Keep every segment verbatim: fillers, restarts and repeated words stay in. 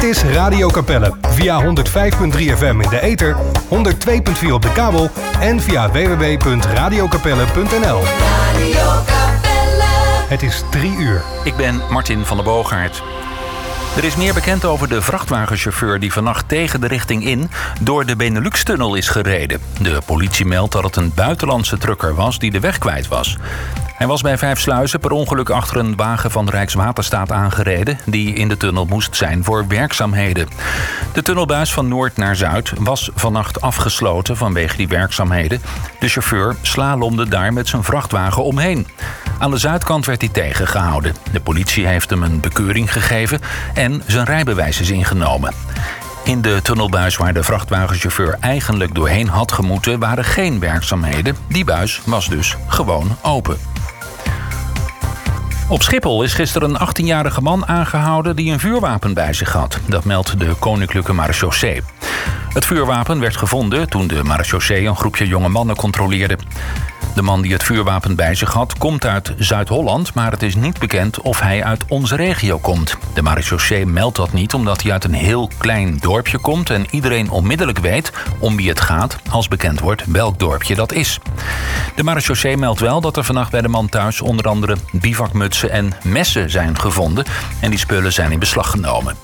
Dit is Radio Capelle via honderd vijf komma drie F M in de ether, honderd twee komma vier op de kabel en via w w w punt radio capelle punt n l. Radio Capelle. Het is drie uur. Ik ben Martin van der Boogaard. Er is meer bekend over de vrachtwagenchauffeur die vannacht tegen de richting in door de Benelux-tunnel is gereden. De politie meldt dat het een buitenlandse trucker was die de weg kwijt was. Hij was bij Vijfsluizen per ongeluk achter een wagen van Rijkswaterstaat aangereden die in de tunnel moest zijn voor werkzaamheden. De tunnelbuis van noord naar zuid was vannacht afgesloten vanwege die werkzaamheden. De chauffeur slalomde daar met zijn vrachtwagen omheen. Aan de zuidkant werd hij tegengehouden. De politie heeft hem een bekeuring gegeven en zijn rijbewijs is ingenomen. In de tunnelbuis waar de vrachtwagenchauffeur eigenlijk doorheen had gemoeten waren geen werkzaamheden. Die buis was dus gewoon open. Op Schiphol is gisteren een achttienjarige man aangehouden die een vuurwapen bij zich had. Dat meldt de Koninklijke Marechaussee. Het vuurwapen werd gevonden toen de marechaussee een groepje jonge mannen controleerde. De man die het vuurwapen bij zich had, komt uit Zuid-Holland, maar het is niet bekend of hij uit onze regio komt. De marechaussee meldt dat niet omdat hij uit een heel klein dorpje komt en iedereen onmiddellijk weet om wie het gaat als bekend wordt welk dorpje dat is. De marechaussee meldt wel dat er vannacht bij de man thuis onder andere bivakmutsen en messen zijn gevonden en die spullen zijn in beslag genomen.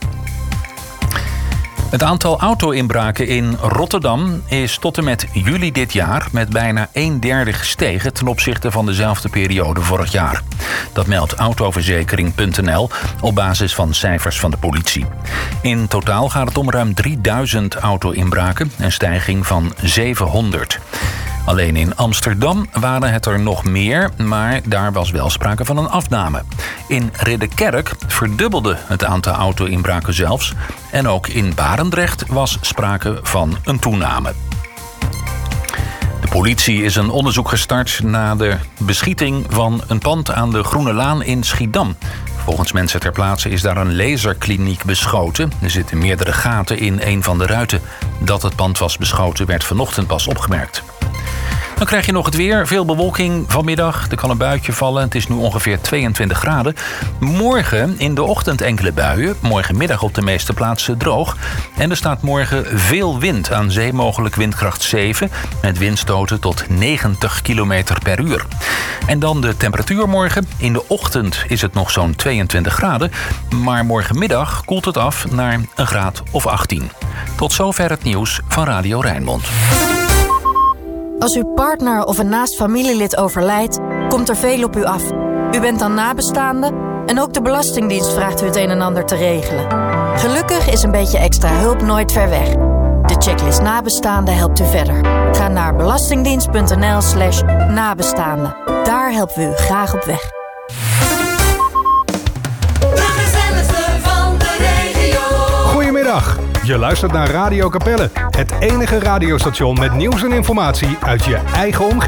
Het aantal auto-inbraken in Rotterdam is tot en met juli dit jaar met bijna een derde gestegen ten opzichte van dezelfde periode vorig jaar. Dat meldt autoverzekering punt n l op basis van cijfers van de politie. In totaal gaat het om ruim drieduizend auto-inbraken, een stijging van zevenhonderd. Alleen in Amsterdam waren het er nog meer, maar daar was wel sprake van een afname. In Ridderkerk verdubbelde het aantal auto-inbraken zelfs. En ook in Barendrecht was sprake van een toename. De politie is een onderzoek gestart na de beschieting van een pand aan de Groene Laan in Schiedam. Volgens mensen ter plaatse is daar een laserkliniek beschoten. Er zitten meerdere gaten in een van de ruiten. Dat het pand was beschoten werd vanochtend pas opgemerkt. Dan krijg je nog het weer. Veel bewolking vanmiddag. Er kan een buitje vallen. Het is nu ongeveer tweeëntwintig graden. Morgen in de ochtend enkele buien. Morgenmiddag op de meeste plaatsen droog. En er staat morgen veel wind. Aan zee mogelijk windkracht zeven. Met windstoten tot negentig kilometer per uur. En dan de temperatuur morgen. In de ochtend is het nog zo'n tweeëntwintig graden. Maar morgenmiddag koelt het af naar een graad of achttien. Tot zover het nieuws van Radio Rijnmond. Als uw partner of een naast familielid overlijdt, komt er veel op u af. U bent dan nabestaande en ook de Belastingdienst vraagt u het een en ander te regelen. Gelukkig is een beetje extra hulp nooit ver weg. De checklist nabestaande helpt u verder. Ga naar belastingdienst punt n l slash nabestaande. Daar helpen we u graag op weg. De gezelligste van de regio. Goedemiddag. Je luistert naar Radio Capelle, het enige radiostation met nieuws en informatie uit je eigen omgeving.